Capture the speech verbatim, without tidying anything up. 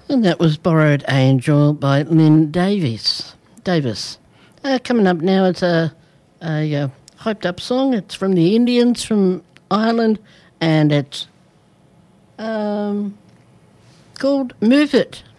And that was Borrowed Angel by Lynn Davis. Davis. Uh, coming up now, it's a, a, a hyped-up song. It's from the Indians from Ireland, and it's um, called Move It.